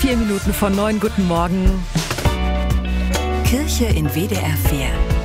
4 Minuten von 9. Guten Morgen. Kirche in WDR 4.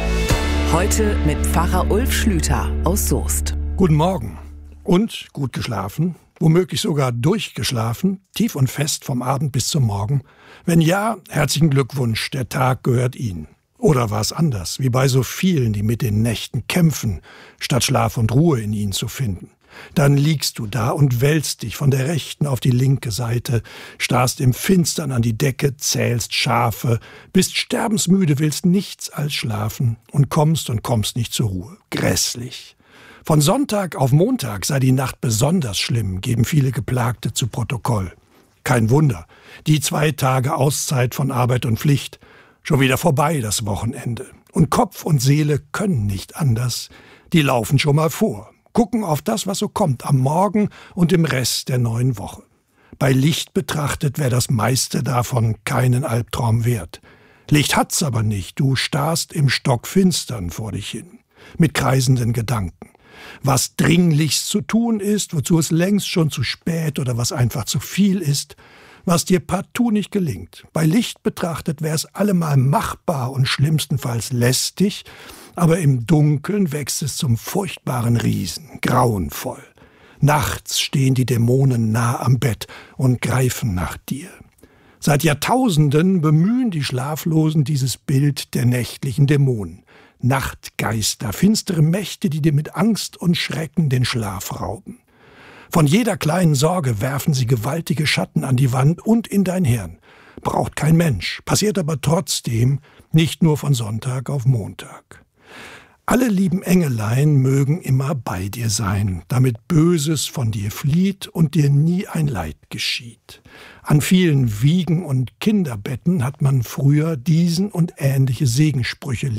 Heute mit Pfarrer Ulf Schlüter aus Soest. Guten Morgen. Und gut geschlafen? Womöglich sogar durchgeschlafen? Tief und fest vom Abend bis zum Morgen? Wenn ja, herzlichen Glückwunsch, der Tag gehört Ihnen. Oder war es anders, wie bei so vielen, die mit den Nächten kämpfen, statt Schlaf und Ruhe in ihnen zu finden? Dann liegst du da und wälzt dich von der rechten auf die linke Seite, starrst im Finstern an die Decke, zählst Schafe, bist sterbensmüde, willst nichts als schlafen und kommst nicht zur Ruhe. Grässlich. Von Sonntag auf Montag sei die Nacht besonders schlimm, geben viele Geplagte zu Protokoll. Kein Wunder, die 2 Tage Auszeit von Arbeit und Pflicht, schon wieder vorbei das Wochenende. Und Kopf und Seele können nicht anders, die laufen schon mal vor. Gucken auf das, was so kommt, am Morgen und im Rest der neuen Woche. Bei Licht betrachtet wäre das meiste davon keinen Albtraum wert. Licht hat's aber nicht, du starrst im Stockfinstern vor dich hin, mit kreisenden Gedanken. Was dringlichst zu tun ist, wozu es längst schon zu spät oder was einfach zu viel ist, was dir partout nicht gelingt. Bei Licht betrachtet wäre es allemal machbar und schlimmstenfalls lästig, aber im Dunkeln wächst es zum furchtbaren Riesen, grauenvoll. Nachts stehen die Dämonen nah am Bett und greifen nach dir. Seit Jahrtausenden bemühen die Schlaflosen dieses Bild der nächtlichen Dämonen. Nachtgeister, finstere Mächte, die dir mit Angst und Schrecken den Schlaf rauben. Von jeder kleinen Sorge werfen sie gewaltige Schatten an die Wand und in dein Hirn. Braucht kein Mensch, passiert aber trotzdem, nicht nur von Sonntag auf Montag. Alle lieben Engelein mögen immer bei dir sein, damit Böses von dir flieht und dir nie ein Leid geschieht. An vielen Wiegen und Kinderbetten hat man früher diesen und ähnliche Segenssprüche